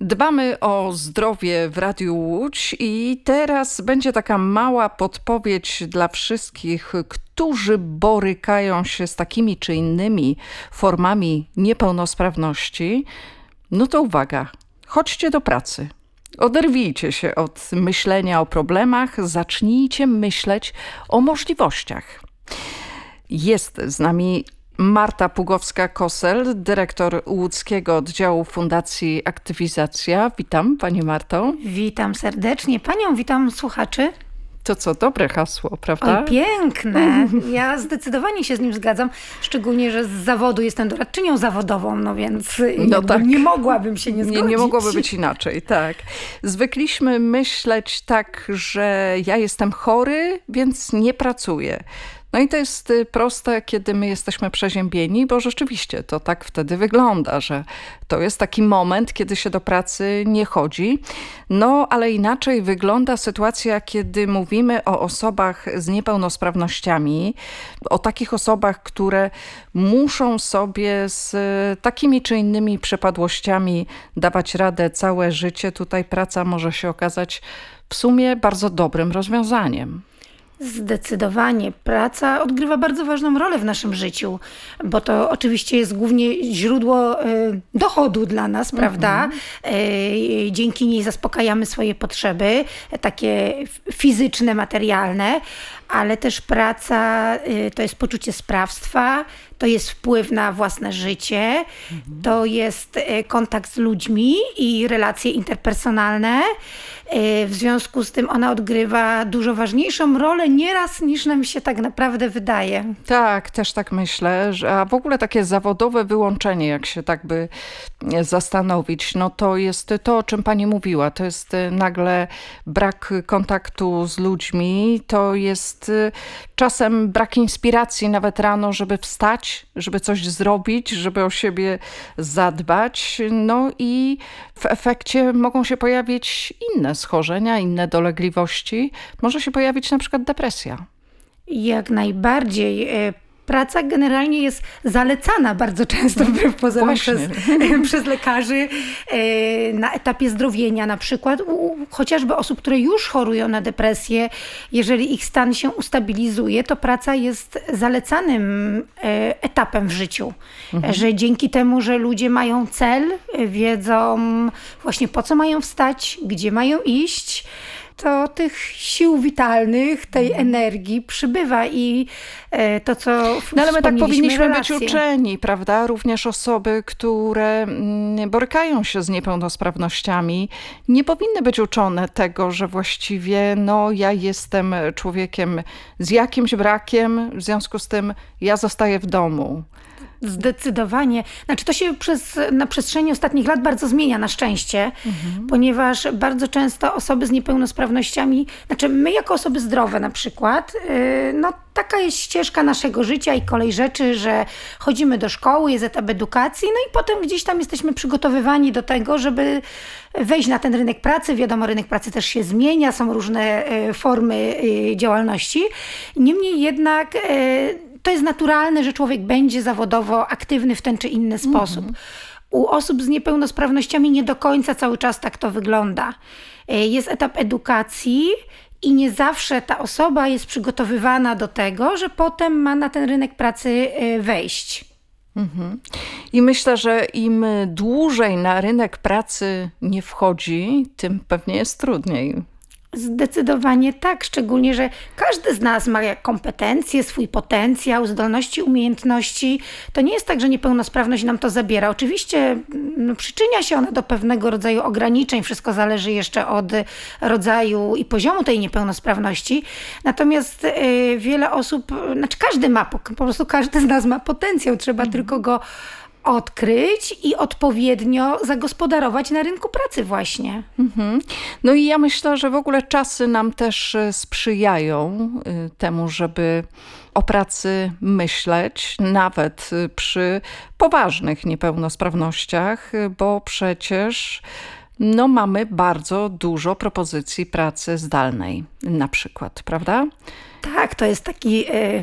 Dbamy o zdrowie w Radiu Łódź i teraz będzie taka mała podpowiedź dla wszystkich, którzy borykają się z takimi czy innymi formami niepełnosprawności. No to uwaga, chodźcie do pracy. Oderwijcie się od myślenia o problemach, zacznijcie myśleć o możliwościach. Jest z nami Marta Pugowska-Kosel, dyrektor łódzkiego oddziału Fundacji Aktywizacja. Witam Pani Marto. Witam serdecznie Panią, witam słuchaczy. To co, dobre hasło, prawda? Oj, piękne. Ja zdecydowanie się z nim zgadzam, szczególnie, że z zawodu jestem doradczynią zawodową, no więc tak. Nie mogłabym się nie zgodzić. Nie mogłoby być inaczej, tak. Zwykliśmy myśleć tak, że ja jestem chory, więc nie pracuję. No i to jest proste, kiedy my jesteśmy przeziębieni, bo rzeczywiście to tak wtedy wygląda, że to jest taki moment, kiedy się do pracy nie chodzi. No, ale inaczej wygląda sytuacja, kiedy mówimy o osobach z niepełnosprawnościami, o takich osobach, które muszą sobie z takimi czy innymi przypadłościami dawać radę całe życie. Tutaj praca może się okazać w sumie bardzo dobrym rozwiązaniem. Zdecydowanie. Praca odgrywa bardzo ważną rolę w naszym życiu, bo to oczywiście jest głównie źródło dochodu dla nas, prawda? Dzięki niej zaspokajamy swoje potrzeby, takie fizyczne, materialne, ale też praca to jest poczucie sprawstwa, to jest wpływ na własne życie, to jest kontakt z ludźmi i relacje interpersonalne. W związku z tym ona odgrywa dużo ważniejszą rolę nieraz niż nam się tak naprawdę wydaje. Tak, też tak myślę, a w ogóle takie zawodowe wyłączenie, jak się tak by zastanowić, no to jest to, o czym Pani mówiła, to jest nagle brak kontaktu z ludźmi, to jest czasem brak inspiracji nawet rano, żeby wstać, żeby coś zrobić, żeby o siebie zadbać, no i w efekcie mogą się pojawić inne schorzenia, inne dolegliwości. Może się pojawić na przykład depresja. Jak najbardziej. Praca generalnie jest zalecana bardzo często wbrew pozorom przez lekarzy na etapie zdrowienia na przykład. Chociażby osób, które już chorują na depresję, jeżeli ich stan się ustabilizuje, to praca jest zalecanym etapem w życiu. Że dzięki temu, że ludzie mają cel, wiedzą właśnie po co mają wstać, gdzie mają iść, to tych sił witalnych, tej energii przybywa i to, co No ale my tak powinniśmy relacje. być uczeni, prawda? Również osoby, które borykają się z niepełnosprawnościami, nie powinny być uczone tego, że właściwie ja jestem człowiekiem z jakimś brakiem, w związku z tym ja zostaję w domu. Zdecydowanie. Znaczy to się na przestrzeni ostatnich lat bardzo zmienia na szczęście, ponieważ bardzo często osoby z niepełnosprawnościami, znaczy my jako osoby zdrowe na przykład, taka jest ścieżka naszego życia i kolej rzeczy, że chodzimy do szkoły, jest etap edukacji, no i potem gdzieś tam jesteśmy przygotowywani do tego, żeby wejść na ten rynek pracy. Wiadomo, rynek pracy też się zmienia, są różne formy działalności. Niemniej jednak to jest naturalne, że człowiek będzie zawodowo aktywny w ten czy inny sposób. U osób z niepełnosprawnościami nie do końca cały czas tak to wygląda. Jest etap edukacji i nie zawsze ta osoba jest przygotowywana do tego, że potem ma na ten rynek pracy wejść. I myślę, że im dłużej na rynek pracy nie wchodzi, tym pewnie jest trudniej. Zdecydowanie tak, szczególnie, że każdy z nas ma kompetencje, swój potencjał, zdolności, umiejętności. To nie jest tak, że niepełnosprawność nam to zabiera. Oczywiście przyczynia się ona do pewnego rodzaju ograniczeń, wszystko zależy jeszcze od rodzaju i poziomu tej niepełnosprawności. Natomiast wiele osób, po prostu każdy z nas ma potencjał, trzeba tylko go odkryć i odpowiednio zagospodarować na rynku pracy właśnie. No i ja myślę, że w ogóle czasy nam też sprzyjają temu, żeby o pracy myśleć, nawet przy poważnych niepełnosprawnościach, bo przecież No mamy bardzo dużo propozycji pracy zdalnej na przykład, prawda? Tak, to jest taki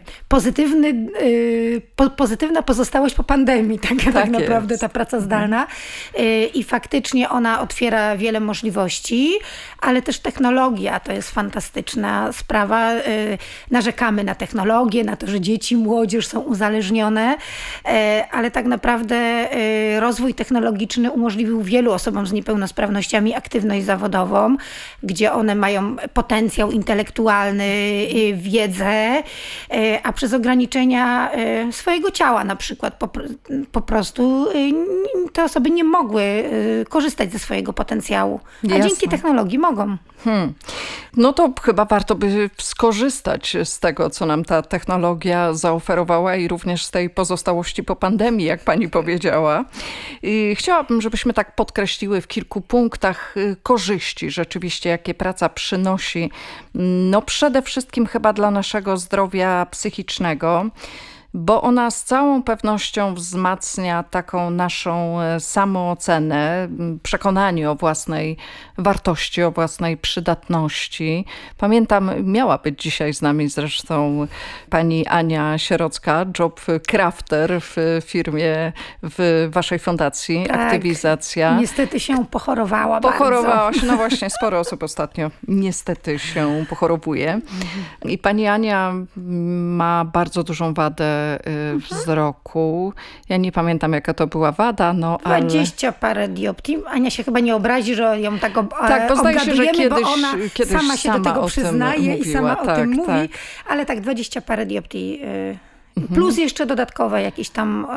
pozytywna pozostałość po pandemii, tak naprawdę jest. ta praca zdalna. I faktycznie ona otwiera wiele możliwości, ale też technologia to jest fantastyczna sprawa. Narzekamy na technologię, na to, że dzieci, młodzież są uzależnione, ale tak naprawdę rozwój technologiczny umożliwił wielu osobom z niepełnosprawnościami aktywność zawodową, gdzie one mają potencjał intelektualny, wiedzę, a przez ograniczenia swojego ciała na przykład po prostu te osoby nie mogły korzystać ze swojego potencjału, a dzięki technologii mogą. No to chyba warto by skorzystać z tego, co nam ta technologia zaoferowała i również z tej pozostałości po pandemii, jak pani powiedziała. I chciałabym, żebyśmy tak podkreśliły w kilku punktach korzyści rzeczywiście, jakie praca przynosi. No przede wszystkim chyba dla naszego zdrowia psychicznego, bo ona z całą pewnością wzmacnia taką naszą samoocenę, przekonanie o własnej wartości, o własnej przydatności. Pamiętam, miała być dzisiaj z nami zresztą pani Ania Sierocka, job crafter w firmie, w waszej fundacji, tak, Aktywizacja. Niestety się pochorowała Pochorowała bardzo. się, no właśnie, sporo osób ostatnio niestety się pochorowuje. I pani Ania ma bardzo dużą wadę wzroku. Ja nie pamiętam, jaka to była wada, no 20 parę dioptrii. Ania się chyba nie obrazi, że ją tak tak, bo zdaje się, że bo ona sama się do tego przyznaje i sama o tym mówi. Tak. Ale tak, 20 parę dioptrii. Plus jeszcze dodatkowe jakieś tam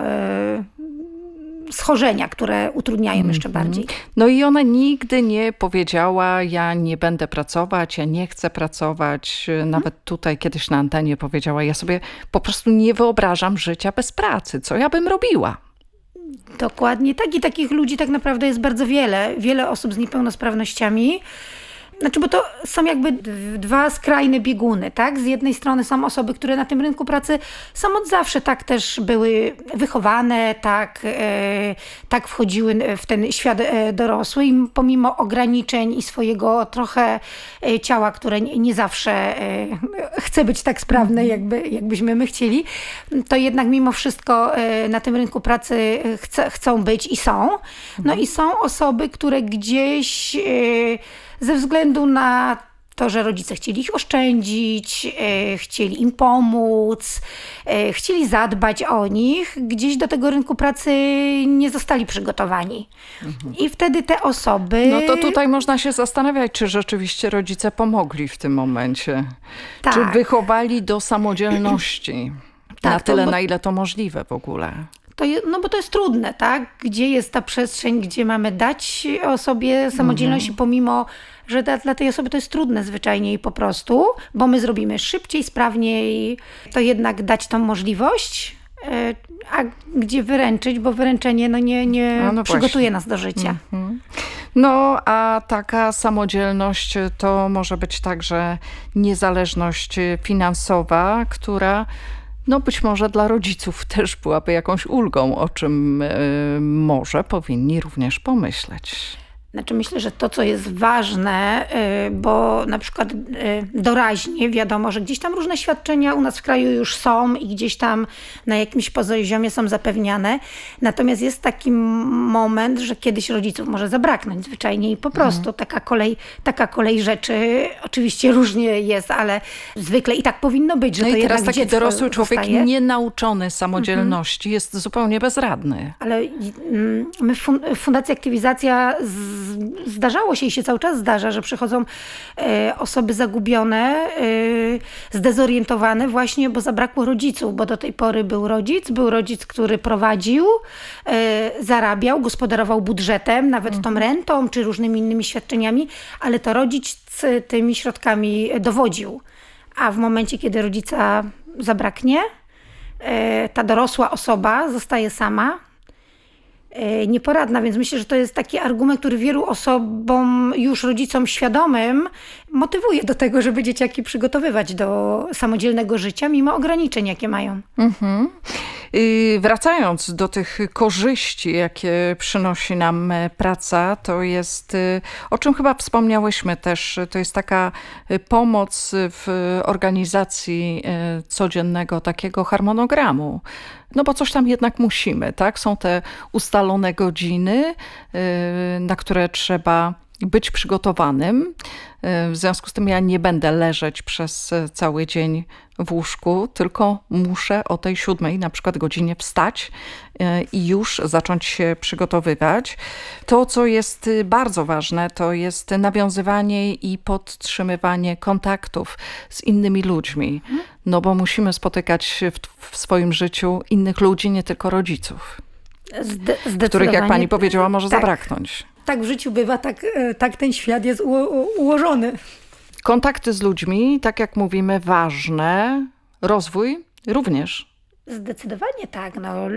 schorzenia, które utrudniają jeszcze bardziej. No i ona nigdy nie powiedziała, ja nie będę pracować, ja nie chcę pracować. Nawet tutaj kiedyś na antenie powiedziała, ja sobie po prostu nie wyobrażam życia bez pracy. Co ja bym robiła? Dokładnie tak i takich ludzi tak naprawdę jest bardzo wiele. Wiele osób z niepełnosprawnościami. Znaczy, bo to są jakby dwa skrajne bieguny, tak? Z jednej strony są osoby, które na tym rynku pracy są od zawsze tak też były wychowane, tak wchodziły w ten świat dorosły i pomimo ograniczeń i swojego trochę ciała, które nie zawsze chce być tak sprawne, jakbyśmy my chcieli, to jednak mimo wszystko na tym rynku pracy chcą być i są. No i są osoby, które gdzieś ze względu na to, że rodzice chcieli ich oszczędzić, chcieli im pomóc, chcieli zadbać o nich, gdzieś do tego rynku pracy nie zostali przygotowani. I wtedy te osoby... No to tutaj można się zastanawiać, czy rzeczywiście rodzice pomogli w tym momencie. Tak. Czy wychowali do samodzielności Tak, na tyle, na ile to możliwe w ogóle. No bo to jest trudne, tak? Gdzie jest ta przestrzeń, gdzie mamy dać osobie samodzielność i pomimo, że dla tej osoby to jest trudne zwyczajnie i po prostu, bo my zrobimy szybciej, sprawniej, to jednak dać tą możliwość, a gdzie wyręczyć, bo wyręczenie nie przygotuje nas do życia. No, a taka samodzielność to może być także niezależność finansowa, która no być może dla rodziców też byłaby jakąś ulgą, o czym może powinni również pomyśleć. Znaczy myślę, że to, co jest ważne, bo na przykład doraźnie wiadomo, że gdzieś tam różne świadczenia u nas w kraju już są i gdzieś tam na jakimś poziomie są zapewniane. Natomiast jest taki moment, że kiedyś rodziców może zabraknąć zwyczajnie i po prostu taka kolej rzeczy. Oczywiście różnie jest, jest, zwykle i tak powinno być, że no to i teraz jednak taki dorosły człowiek zostaje. Nienauczony samodzielności jest zupełnie bezradny. Ale my w Fundacji Aktywizacja zdarzało się i się cały czas zdarza, że przychodzą osoby zagubione, zdezorientowane właśnie, bo zabrakło rodziców, bo do tej pory był rodzic, który prowadził, zarabiał, gospodarował budżetem, nawet tą rentą czy różnymi innymi świadczeniami, ale to rodzic tymi środkami dowodził. A w momencie, kiedy rodzica zabraknie, ta dorosła osoba zostaje sama, nieporadna, więc myślę, że to jest taki argument, który wielu osobom, już rodzicom świadomym, motywuje do tego, żeby dzieciaki przygotowywać do samodzielnego życia, mimo ograniczeń, jakie mają. Wracając do tych korzyści, jakie przynosi nam praca, to jest, o czym chyba wspomniałyśmy też, to jest taka pomoc w organizacji codziennego takiego harmonogramu. No bo coś tam jednak musimy, tak? Są te ustalone godziny, na które trzeba być przygotowanym. W związku z tym ja nie będę leżeć przez cały dzień w łóżku, tylko muszę o tej 7 na przykład godzinie wstać i już zacząć się przygotowywać. To, co jest bardzo ważne, to jest nawiązywanie i podtrzymywanie kontaktów z innymi ludźmi. No bo musimy spotykać w swoim życiu innych ludzi, nie tylko rodziców. Których, jak pani powiedziała, może zabraknąć. Tak w życiu bywa, tak ten świat jest ułożony. Kontakty z ludźmi, tak jak mówimy, ważne. Rozwój również. Zdecydowanie tak.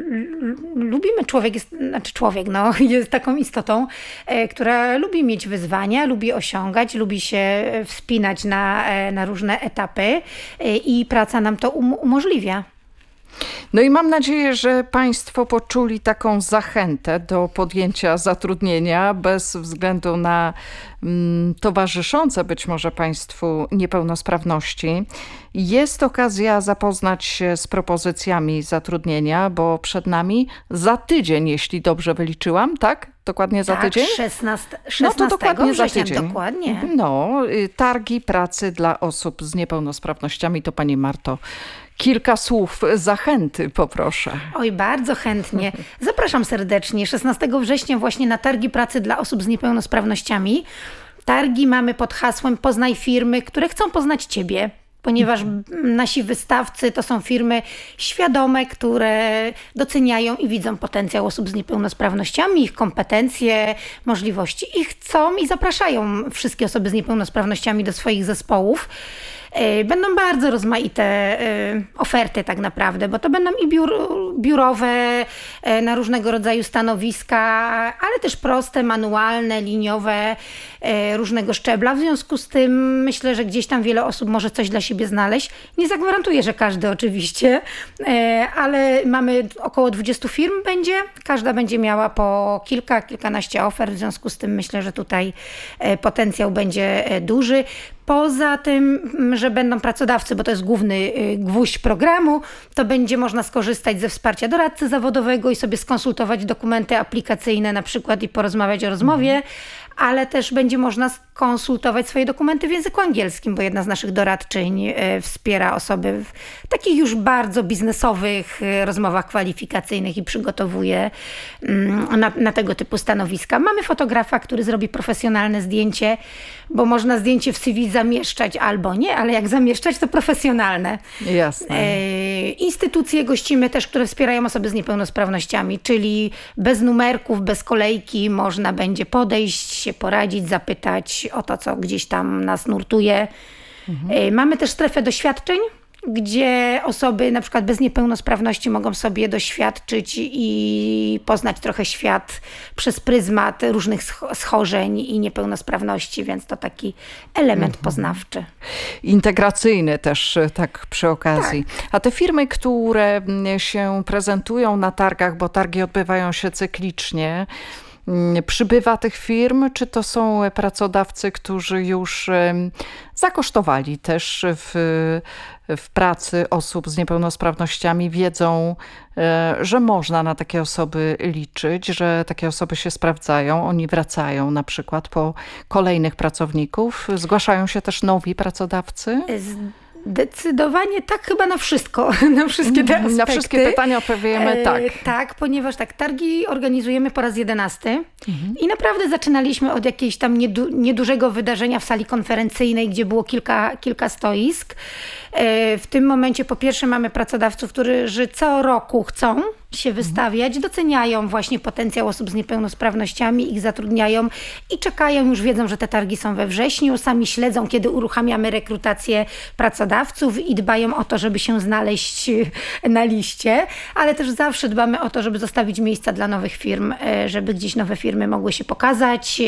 Lubimy, człowiek jest taką istotą, która lubi mieć wyzwania, lubi osiągać, lubi się wspinać na różne etapy i praca nam to umożliwia. No i mam nadzieję, że państwo poczuli taką zachętę do podjęcia zatrudnienia bez względu na towarzyszące być może państwu niepełnosprawności. Jest okazja zapoznać się z propozycjami zatrudnienia, bo przed nami za tydzień, jeśli dobrze wyliczyłam, tak? Dokładnie za tydzień? 16 no to dokładnie za tydzień. Dokładnie. No, targi pracy dla osób z niepełnosprawnościami. To pani Marto, kilka słów zachęty poproszę. Oj, bardzo chętnie. Zapraszam serdecznie. 16 września właśnie na targi pracy dla osób z niepełnosprawnościami. Targi mamy pod hasłem Poznaj firmy, które chcą poznać ciebie. Ponieważ nasi wystawcy to są firmy świadome, które doceniają i widzą potencjał osób z niepełnosprawnościami, ich kompetencje, możliwości i chcą i zapraszają wszystkie osoby z niepełnosprawnościami do swoich zespołów. Będą bardzo rozmaite oferty tak naprawdę, bo to będą i biurowe na różnego rodzaju stanowiska, ale też proste, manualne, liniowe, różnego szczebla. W związku z tym myślę, że gdzieś tam wiele osób może coś dla siebie znaleźć. Nie zagwarantuję, że każdy oczywiście, ale mamy około 20 firm będzie. Każda będzie miała po kilkanaście ofert. W związku z tym myślę, że tutaj potencjał będzie duży. Poza tym, że będą pracodawcy, bo to jest główny gwóźdź programu, to będzie można skorzystać ze wsparcia doradcy zawodowego i sobie skonsultować dokumenty aplikacyjne na przykład i porozmawiać o rozmowie, ale też będzie można skonsultować swoje dokumenty w języku angielskim, bo jedna z naszych doradczyń wspiera osoby w takich już bardzo biznesowych rozmowach kwalifikacyjnych i przygotowuje na tego typu stanowiska. Mamy fotografa, który zrobi profesjonalne zdjęcie, bo można zdjęcie w CV zamieszczać albo nie, ale jak zamieszczać, to profesjonalne. Jasne. Instytucje gościmy też, które wspierają osoby z niepełnosprawnościami, czyli bez numerków, bez kolejki można będzie podejść, się poradzić, zapytać o to, co gdzieś tam nas nurtuje. Mamy też strefę doświadczeń, gdzie osoby na przykład bez niepełnosprawności mogą sobie doświadczyć i poznać trochę świat przez pryzmat różnych schorzeń i niepełnosprawności, więc to taki element poznawczy. Integracyjny też tak przy okazji. Tak. A te firmy, które się prezentują na targach, bo targi odbywają się cyklicznie, przybywa tych firm, czy to są pracodawcy, którzy już zakosztowali też w pracy osób z niepełnosprawnościami, wiedzą, że można na takie osoby liczyć, że takie osoby się sprawdzają, oni wracają na przykład po kolejnych pracowników. Zgłaszają się też nowi pracodawcy? Zdecydowanie tak, chyba na wszystko, na wszystkie te aspekty. Na wszystkie pytania odpowiemy tak. Tak, ponieważ targi organizujemy po raz 11 i naprawdę zaczynaliśmy od jakiejś tam niedużego wydarzenia w sali konferencyjnej, gdzie było kilka stoisk. W tym momencie po pierwsze mamy pracodawców, którzy co roku chcą się wystawiać, doceniają właśnie potencjał osób z niepełnosprawnościami, ich zatrudniają i czekają, już wiedzą, że te targi są we wrześniu, sami śledzą, kiedy uruchamiamy rekrutację pracodawców i dbają o to, żeby się znaleźć na liście, ale też zawsze dbamy o to, żeby zostawić miejsca dla nowych firm, żeby gdzieś nowe firmy mogły się pokazać,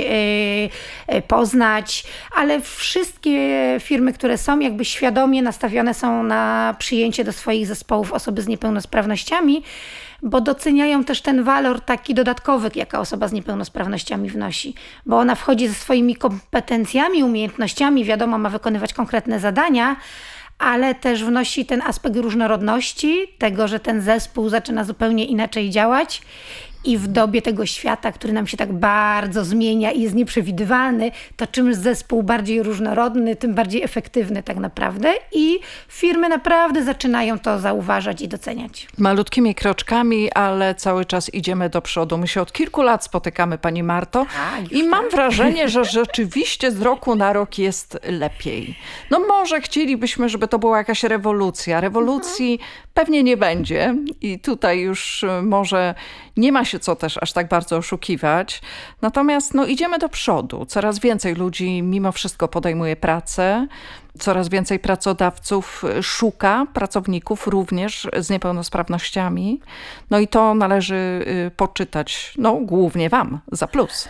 poznać, ale wszystkie firmy, które są jakby świadomie nastawione są na przyjęcie do swoich zespołów osoby z niepełnosprawnościami, bo doceniają też ten walor taki dodatkowy, jaka osoba z niepełnosprawnościami wnosi. Bo ona wchodzi ze swoimi kompetencjami, umiejętnościami, wiadomo, ma wykonywać konkretne zadania, ale też wnosi ten aspekt różnorodności, tego, że ten zespół zaczyna zupełnie inaczej działać. I w dobie tego świata, który nam się tak bardzo zmienia i jest nieprzewidywalny, to czym zespół bardziej różnorodny, tym bardziej efektywny tak naprawdę. I firmy naprawdę zaczynają to zauważać i doceniać. Malutkimi kroczkami, ale cały czas idziemy do przodu. My się od kilku lat spotykamy, pani Marto, i mam wrażenie, że rzeczywiście z roku na rok jest lepiej. No może chcielibyśmy, żeby to była jakaś rewolucja. Rewolucji pewnie nie będzie i tutaj już może nie ma się co też aż tak bardzo oszukiwać. Natomiast idziemy do przodu. Coraz więcej ludzi mimo wszystko podejmuje pracę. Coraz więcej pracodawców szuka pracowników również z niepełnosprawnościami. No i to należy poczytać, głównie wam, za plus.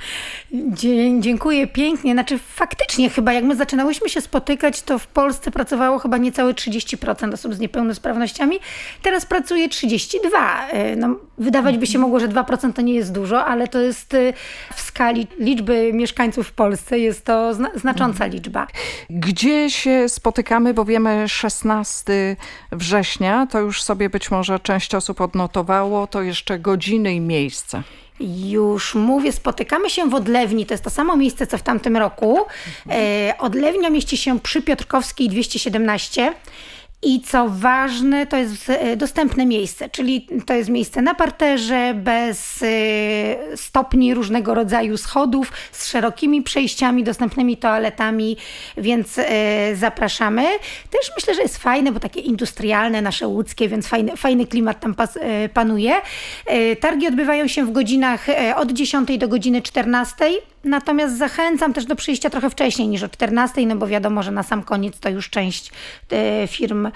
Dziękuję pięknie. Znaczy faktycznie chyba jak my zaczynałyśmy się spotykać, to w Polsce pracowało chyba niecałe 30% osób z niepełnosprawnościami. Teraz pracuje 32%. Wydawać by się mogło, że 2% to nie jest dużo, ale to jest w skali liczby mieszkańców w Polsce jest to znacząca liczba. Gdzie się spotykamy, bo wiemy 16 września, to już sobie być może część osób odnotowało, to jeszcze godziny i miejsce. Już mówię, spotykamy się w Odlewni, to jest to samo miejsce, co w tamtym roku. Odlewnia mieści się przy Piotrkowskiej 217. I co ważne, to jest dostępne miejsce, czyli to jest miejsce na parterze, bez stopni różnego rodzaju schodów, z szerokimi przejściami, dostępnymi toaletami, więc zapraszamy. Też myślę, że jest fajne, bo takie industrialne, nasze łódzkie, więc fajny klimat tam panuje. Targi odbywają się w godzinach od 10 do godziny 14. Natomiast zachęcam też do przyjścia trochę wcześniej niż o 14, no bo wiadomo, że na sam koniec to już część firm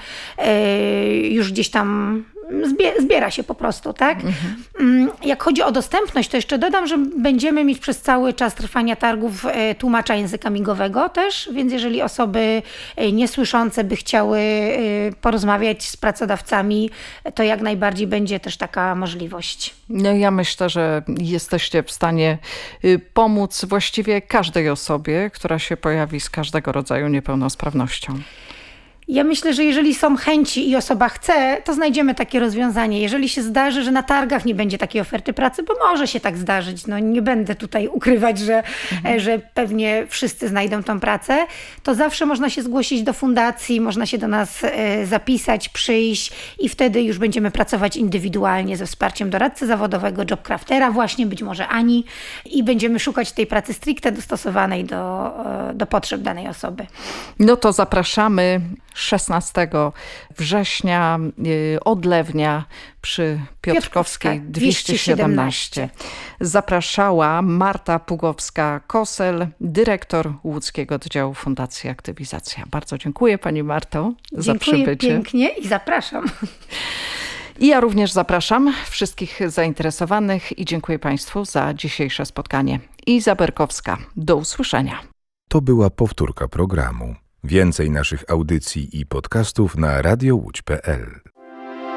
już gdzieś tam zbiera się po prostu, tak? Jak chodzi o dostępność, to jeszcze dodam, że będziemy mieć przez cały czas trwania targów tłumacza języka migowego też, więc jeżeli osoby niesłyszące by chciały porozmawiać z pracodawcami, to jak najbardziej będzie też taka możliwość. No ja myślę, że jesteście w stanie pomóc właściwie każdej osobie, która się pojawi z każdego rodzaju niepełnosprawnością. Ja myślę, że jeżeli są chęci i osoba chce, to znajdziemy takie rozwiązanie. Jeżeli się zdarzy, że na targach nie będzie takiej oferty pracy, bo może się tak zdarzyć, nie będę tutaj ukrywać, że pewnie wszyscy znajdą tą pracę, to zawsze można się zgłosić do fundacji, można się do nas zapisać, przyjść i wtedy już będziemy pracować indywidualnie ze wsparciem doradcy zawodowego, jobcraftera, właśnie być może Ani, i będziemy szukać tej pracy stricte dostosowanej do potrzeb danej osoby. No to zapraszamy 16 września, Odlewnia przy Piotrkowskiej 217. Zapraszała Marta Pugowska-Kosel, dyrektor Łódzkiego Oddziału Fundacji Aktywizacja. Bardzo dziękuję pani Marto za przybycie. Dziękuję pięknie i zapraszam. I ja również zapraszam wszystkich zainteresowanych i dziękuję państwu za dzisiejsze spotkanie. Iza Berkowska, do usłyszenia. To była powtórka programu. Więcej naszych audycji i podcastów na radiołódź.pl.